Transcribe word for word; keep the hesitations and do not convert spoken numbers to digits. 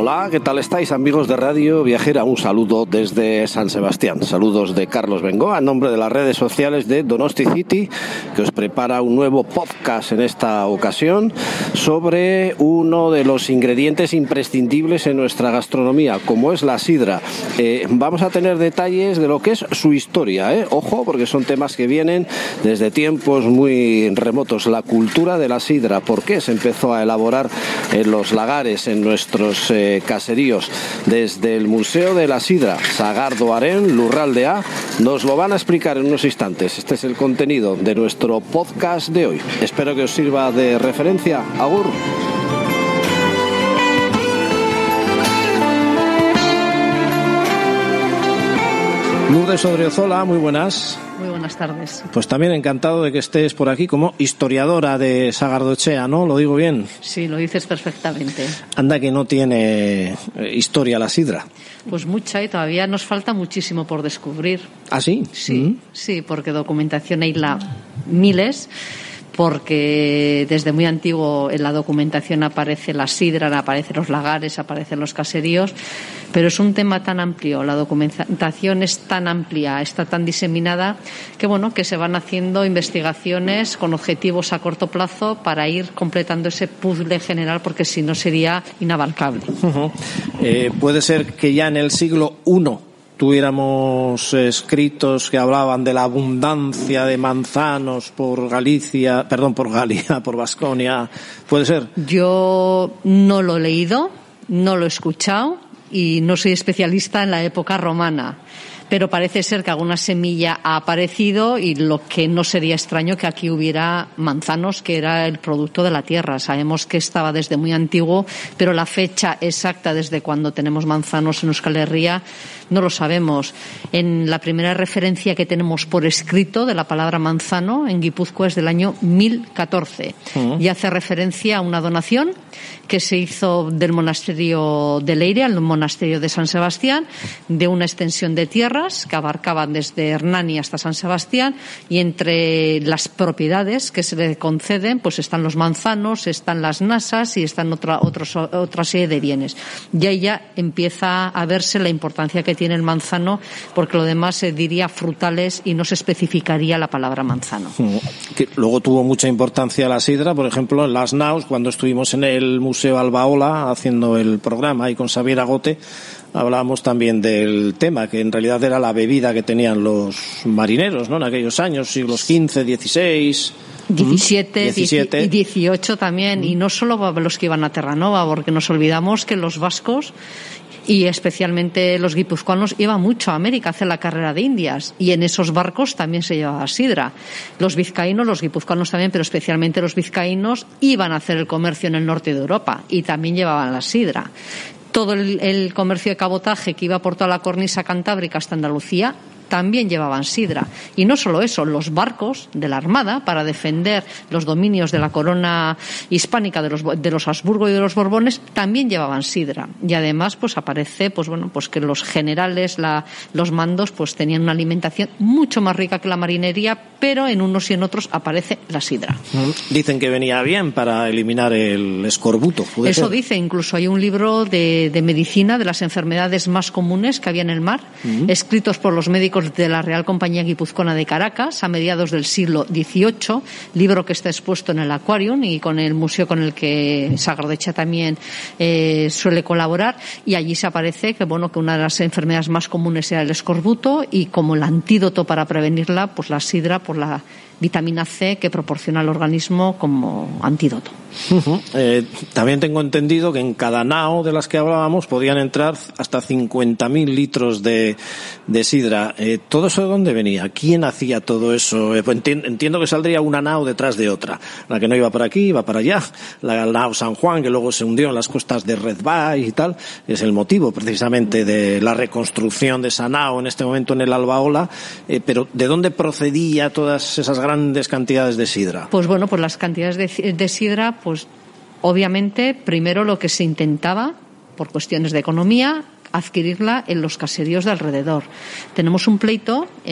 Hola, ¿qué tal estáis, amigos de Radio Viajera? Un saludo desde San Sebastián. Saludos de Carlos Bengoa, en nombre de las redes sociales de Donosti City, que os prepara un nuevo podcast en esta ocasión sobre uno de los ingredientes imprescindibles en nuestra gastronomía, como es la sidra. Eh, vamos a tener detalles de lo que es su historia, ¿eh? Ojo, porque son temas que vienen desde tiempos muy remotos. La cultura de la sidra, ¿por qué se empezó a elaborar en los lagares, en nuestros eh, caseríos? Desde el Museo de la Sidra, Sagardo Aren, Lurraldea, nos lo van a explicar en unos instantes. Este es el contenido de nuestro podcast de hoy. Espero que os sirva de referencia. Agur. Lourdes Odriozola, muy buenas. Muy buenas tardes. Pues también encantado de que estés por aquí como historiadora de Sagardochea, ¿no? ¿Lo digo bien? Sí, lo dices perfectamente. Anda que no tiene historia la sidra. Pues mucha, y todavía nos falta muchísimo por descubrir. ¿Ah, sí? Sí, ¿Mm? sí, porque documentación hay la miles, porque desde muy antiguo en la documentación aparece la sidra, aparecen los lagares, aparecen los caseríos, pero es un tema tan amplio, la documentación es tan amplia, está tan diseminada, que bueno, que se van haciendo investigaciones con objetivos a corto plazo para ir completando ese puzzle general, porque si no sería inabarcable. Uh-huh. Eh, puede ser que ya en el siglo primero tuviéramos escritos que hablaban de la abundancia de manzanos por Galicia, perdón, por Galia, por Baskonia. ¿Puede ser? Yo no lo he leído, no lo he escuchado y no soy especialista en la época romana. Pero parece ser que alguna semilla ha aparecido y lo que no sería extraño que aquí hubiera manzanos, que era el producto de la tierra. Sabemos que estaba desde muy antiguo, pero la fecha exacta desde cuando tenemos manzanos en Euskal Herria no lo sabemos. En la primera referencia que tenemos por escrito de la palabra manzano en Guipúzcoa es del año mil catorce uh-huh. y hace referencia a una donación que se hizo del monasterio de Leire al monasterio de San Sebastián, de una extensión de tierras que abarcaban desde Hernani hasta San Sebastián, y entre las propiedades que se le conceden pues están los manzanos, están las nasas y están otra, otros, otra serie de bienes. Y ahí ya empieza a verse la importancia que tiene el manzano, porque lo demás se diría frutales y no se especificaría la palabra manzano. Que luego tuvo mucha importancia la sidra, por ejemplo, en las naus, cuando estuvimos en el Museo Albaola haciendo el programa y con Xavier Agote, hablábamos también del tema, que en realidad era la bebida que tenían los marineros, ¿no? En aquellos años, siglos quince, dieciséis... diecisiete y dieciocho también, y no solo los que iban a Terranova, porque nos olvidamos que los vascos y especialmente los guipuzcoanos iban mucho a América a hacer la carrera de Indias, y en esos barcos también se llevaba sidra. Los vizcaínos, los guipuzcoanos también, pero especialmente los vizcaínos iban a hacer el comercio en el norte de Europa y también llevaban la sidra. Todo el, el comercio de cabotaje que iba por toda la cornisa cantábrica hasta Andalucía también llevaban sidra. Y no solo eso, los barcos de la Armada, para defender los dominios de la corona hispánica de los, de los Habsburgo y de los Borbones, también llevaban sidra. Y además pues aparece pues bueno pues que los generales, la, los mandos, pues tenían una alimentación mucho más rica que la marinería, pero en unos y en otros aparece la sidra. Dicen que venía bien para eliminar el escorbuto. Eso ser? dice, incluso hay un libro de, de medicina de las enfermedades más comunes que había en el mar, uh-huh. escritos por los médicos de la Real Compañía Guipuzcoana de Caracas a mediados del siglo dieciocho, libro que está expuesto en el Aquarium y con el museo con el que Sagardochea también eh, suele colaborar, y allí se aparece que bueno que una de las enfermedades más comunes era el escorbuto, y como el antídoto para prevenirla, pues la sidra por la vitamina C que proporciona al organismo como antídoto. Uh-huh. Eh, también tengo entendido que en cada nao de las que hablábamos podían entrar hasta cincuenta mil litros de, de sidra. Eh, ¿Todo eso de dónde venía? ¿Quién hacía todo eso? Eh, pues entiendo, entiendo que saldría una nao detrás de otra. La que no iba para aquí, iba para allá. La nao San Juan, que luego se hundió en las costas de Red Bay y tal. Es el motivo precisamente de la reconstrucción de esa nao en este momento en el Albaola. Eh, pero ¿de dónde procedía todas esas grandes cantidades de sidra? Pues bueno, pues las cantidades de, de sidra, pues obviamente primero lo que se intentaba, por cuestiones de economía, adquirirla en los caseríos de alrededor. Tenemos un pleito